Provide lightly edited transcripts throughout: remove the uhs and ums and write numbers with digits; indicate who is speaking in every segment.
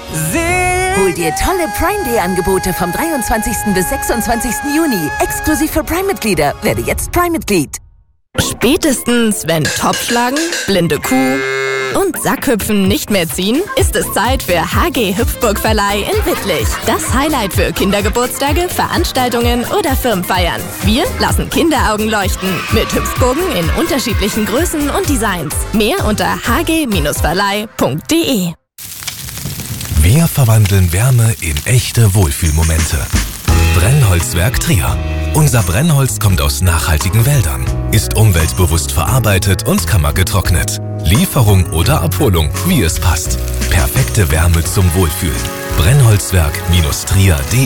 Speaker 1: Hol dir tolle Prime Day Angebote vom 23. bis 26. Juni. Exklusiv für Prime-Mitglieder. Werde jetzt Prime-Mitglied.
Speaker 2: Spätestens, wenn Topfschlagen, blinde Kuh und Sackhüpfen nicht mehr ziehen, ist es Zeit für HG Hüpfburg Verleih in Wittlich. Das Highlight für Kindergeburtstage, Veranstaltungen oder Firmenfeiern. Wir lassen Kinderaugen leuchten mit Hüpfburgen in unterschiedlichen Größen und Designs. Mehr unter hg-verleih.de.
Speaker 3: Wir verwandeln Wärme in echte Wohlfühlmomente. Brennholzwerk Trier. Unser Brennholz kommt aus nachhaltigen Wäldern, ist umweltbewusst verarbeitet und kammergetrocknet. Lieferung oder Abholung, wie es passt. Perfekte Wärme zum Wohlfühlen. Brennholzwerk-trier.de.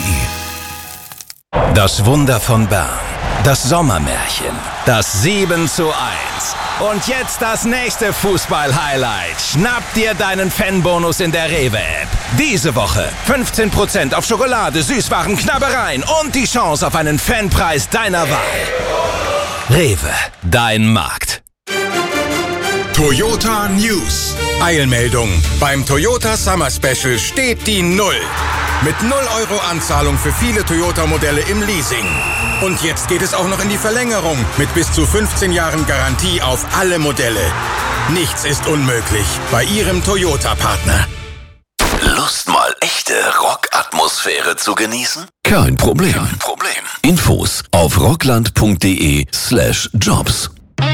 Speaker 4: Das Wunder von Bern. Das Sommermärchen. Das 7:1. Und jetzt das nächste Fußball-Highlight. Schnapp dir deinen Fanbonus in der Rewe-App. Diese Woche 15% auf Schokolade, Süßwaren, Knabbereien und die Chance auf einen Fanpreis deiner Wahl. Rewe, dein Markt.
Speaker 5: Toyota News. Eilmeldung. Beim Toyota Summer Special steht die 0. Mit 0 € Anzahlung für viele Toyota-Modelle im Leasing. Und jetzt geht es auch noch in die Verlängerung mit bis zu 15 Jahren Garantie auf alle Modelle. Nichts ist unmöglich bei Ihrem Toyota-Partner.
Speaker 6: Lust mal echte Rockatmosphäre zu genießen? Kein Problem. Infos auf rockland.de/jobs.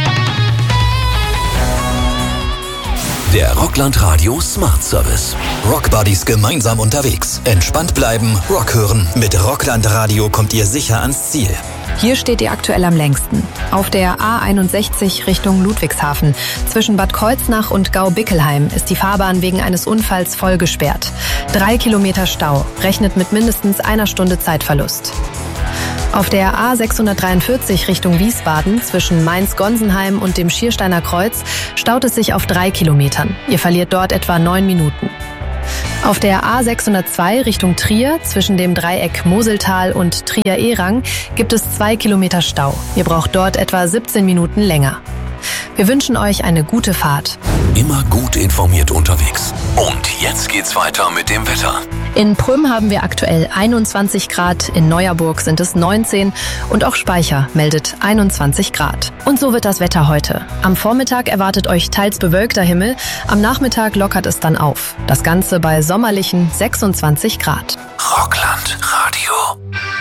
Speaker 6: Der Rockland Radio Smart Service.
Speaker 7: Rockbuddies gemeinsam unterwegs. Entspannt bleiben, Rock hören. Mit Rockland Radio kommt ihr sicher ans Ziel.
Speaker 8: Hier steht ihr aktuell am längsten. Auf der A61 Richtung Ludwigshafen. Zwischen Bad Kreuznach und Gau-Bickelheim ist die Fahrbahn wegen eines Unfalls voll gesperrt. 3 Kilometer Stau. Rechnet mit mindestens einer Stunde Zeitverlust. Auf der A643 Richtung Wiesbaden zwischen Mainz-Gonsenheim und dem Schiersteiner Kreuz staut es sich auf 3 Kilometern. Ihr verliert dort etwa 9 Minuten. Auf der A602 Richtung Trier zwischen dem Dreieck Moseltal und Trier-Erang gibt es 2 Kilometer Stau. Ihr braucht dort etwa 17 Minuten länger. Wir wünschen euch eine gute Fahrt.
Speaker 6: Immer gut informiert unterwegs. Und jetzt geht's weiter mit dem Wetter.
Speaker 8: In Prüm haben wir aktuell 21 Grad, in Neuerburg sind es 19 und auch Speicher meldet 21 Grad. Und so wird das Wetter heute. Am Vormittag erwartet euch teils bewölkter Himmel, am Nachmittag lockert es dann auf. Das Ganze bei sommerlichen 26 Grad.
Speaker 6: Rockland Radio.